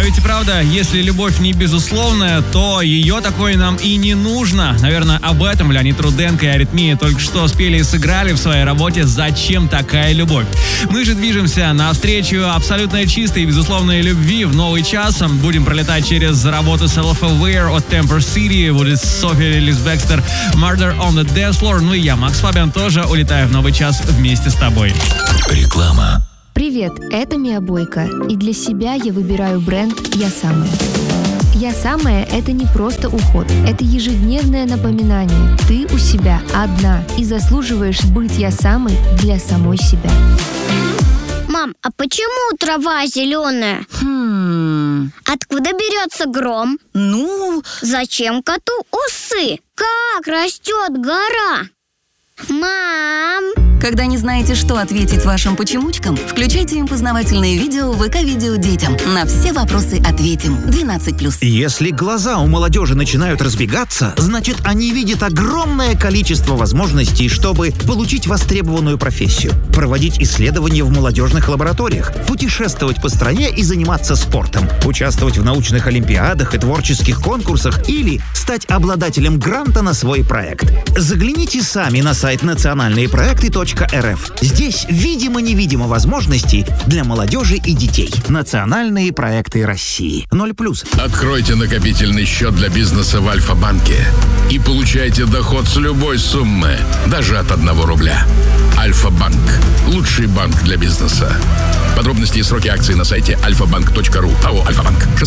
ведь и правда, если любовь не безусловная, то ее такой нам и не нужно. Наверное, об этом Леонид Руденко и Аритмия только что спели и сыграли в своей работе «Зачем такая любовь?». Мы же движемся навстречу абсолютно чистой и безусловной любви в новый час. Будем пролетать через работу Self-Aware от Temper City, будет София Лис Бекстер, Murder on the Dance Floor. Ну и я, Макс Фабиан, тоже улетаю в новый час вместе с тобой. Реклама. Привет, это Мия Бойко, и для себя я выбираю бренд «Я самая». «Я самая» — это не просто уход, это ежедневное напоминание. Ты у себя одна и заслуживаешь быть «Я самой» для самой себя. Мам, а почему трава зеленая? Откуда берется гром? Зачем коту усы? Как растет гора? Мам! Когда не знаете, что ответить вашим почемучкам, включайте им познавательные видео в ВК-видео детям. На все вопросы ответим. 12+. Если глаза у молодежи начинают разбегаться, значит, они видят огромное количество возможностей, чтобы получить востребованную профессию, проводить исследования в молодежных лабораториях, путешествовать по стране и заниматься спортом, участвовать в научных олимпиадах и творческих конкурсах или стать обладателем гранта на свой проект. Загляните сами на сайт национальныепроекты.рф. Здесь видимо-невидимо возможностей для молодежи и детей. Национальные проекты России. 0+. Откройте накопительный счет для бизнеса в Альфа-банке и получайте доход с любой суммы, даже от 1 рубля. Альфа-банк. Лучший банк для бизнеса. Подробности и сроки акций на сайте alfabank.ru. АО «Альфа-банк».